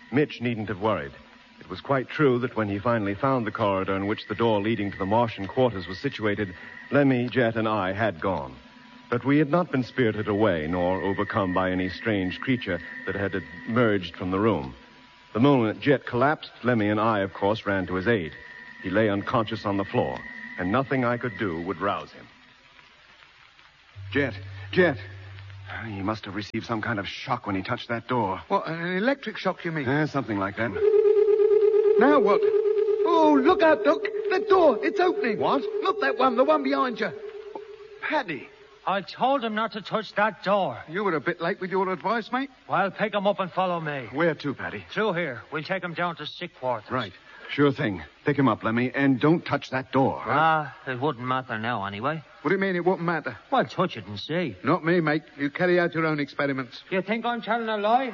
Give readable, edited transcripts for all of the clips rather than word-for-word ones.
Mitch needn't have worried. It was quite true that when he finally found the corridor in which the door leading to the Martian quarters was situated, Lemmy, Jet, and I had gone. But we had not been spirited away nor overcome by any strange creature that had emerged from the room. The moment Jet collapsed, Lemmy and I, of course, ran to his aid. He lay unconscious on the floor, and nothing I could do would rouse him. Jet. He must have received some kind of shock when he touched that door. What, an electric shock, you mean? Something like that. Now what? Oh, look out, Doc. That door, it's opening. What? Not that one, the one behind you. Paddy. I told him not to touch that door. You were a bit late with your advice, mate. Well, pick him up and follow me. Where to, Paddy? Through here. We'll take him down to sick quarters. Right. Sure thing. Pick him up, Lemmy, and don't touch that door. It wouldn't matter now, anyway. What do you mean it wouldn't matter? Well, touch it and see. Not me, mate. You carry out your own experiments. You think I'm telling a lie?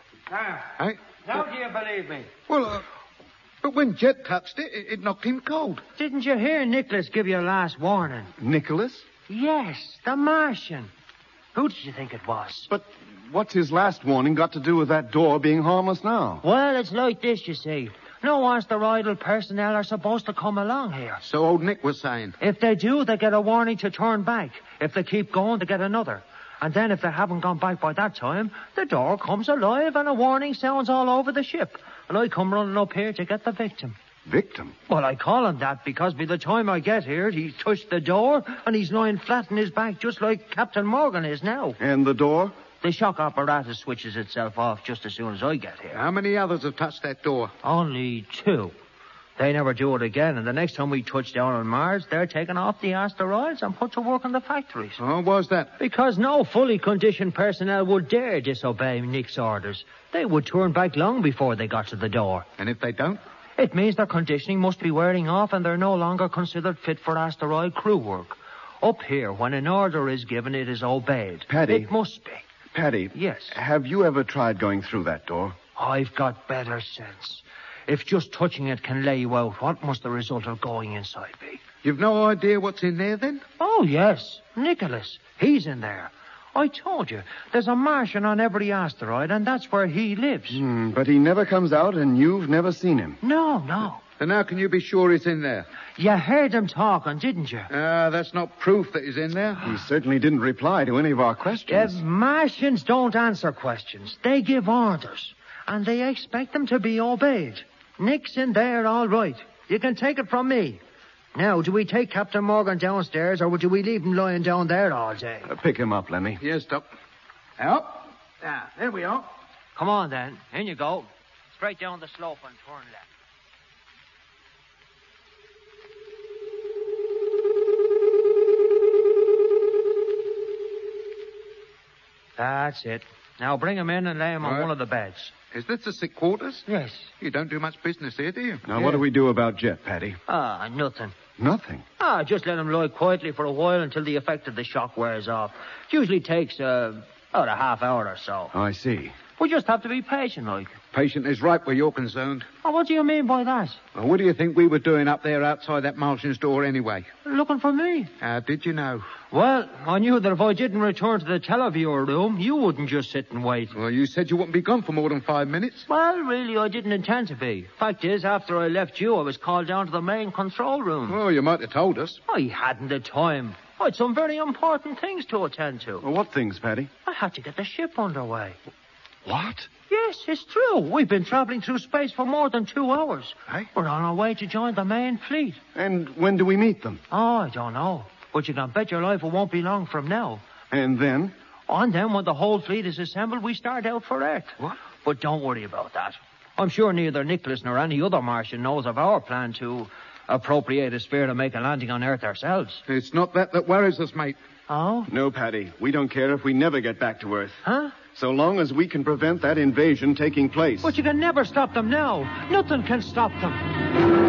Hey? Now do you believe me? Well, but when Jet touched it, it knocked him cold. Didn't you hear Nicholas give you last warning? Nicholas? Yes, the Martian. Who did you think it was? But what's his last warning got to do with that door being harmless now? Well, it's like this, you see. No asteroidal personnel are supposed to come along here. So old Nick was saying. If they do, they get a warning to turn back. If they keep going, they get another. And then if they haven't gone back by that time, the door comes alive and a warning sounds all over the ship. And I come running up here to get the victim. Victim? Well, I call him that because by the time I get here, he's touched the door and he's lying flat on his back just like Captain Morgan is now. And the door? The shock apparatus switches itself off just as soon as I get here. How many others have touched that door? Only 2. They never do it again, and the next time we touch down on Mars, they're taken off the asteroids and put to work in the factories. Oh, why's that? Because no fully conditioned personnel would dare disobey Nick's orders. They would turn back long before they got to the door. And if they don't? It means their conditioning must be wearing off and they're no longer considered fit for asteroid crew work. Up here, when an order is given, it is obeyed. Paddy. It must be. Paddy. Yes. Have you ever tried going through that door? I've got better sense. If just touching it can lay you out, what must the result of going inside be? You've no idea what's in there, then? Oh, yes. Nicholas. He's in there. I told you, there's a Martian on every asteroid, and that's where he lives. But he never comes out, and you've never seen him. No. And how can you be sure he's in there? You heard him talking, didn't you? That's not proof that he's in there. He certainly didn't reply to any of our questions. Martians don't answer questions. They give orders, and they expect them to be obeyed. Nick's in there, all right. You can take it from me. Now, do we take Captain Morgan downstairs, or do we leave him lying down there all day? Pick him up, Lemmy. Yes, Doc. Up. There we are. Come on, then. In you go. Straight down the slope and turn left. That's it. Now bring him in and lay him on one of the beds. Is this the sick quarters? Yes. You don't do much business here, do you? Now, what do we do about Jet, Paddy? Nothing. Nothing. Just let him lie quietly for a while until the effect of the shock wears off. It usually takes about a half hour or so. I see. We just have to be patient, like. Patient is right where you're concerned. Oh, what do you mean by that? Well, what do you think we were doing up there outside that Martian's door anyway? Looking for me. How did you know? Well, I knew that if I didn't return to the televiewer room, you wouldn't just sit and wait. Well, you said you wouldn't be gone for more than 5 minutes. Well, really, I didn't intend to be. Fact is, after I left you, I was called down to the main control room. Well, you might have told us. I hadn't the time. I had some very important things to attend to. Well, what things, Paddy? I had to get the ship underway. What? Yes, it's true. We've been traveling through space for more than 2 hours. Hey? We're on our way to join the main fleet. And when do we meet them? Oh, I don't know. But you can bet your life it won't be long from now. And then? And then when the whole fleet is assembled, we start out for Earth. What? But don't worry about that. I'm sure neither Nicholas nor any other Martian knows of our plan to appropriate a sphere to make a landing on Earth ourselves. It's not that worries us, mate. Oh? No, Paddy. We don't care if we never get back to Earth. Huh? So long as we can prevent that invasion taking place. But you can never stop them now. Nothing can stop them.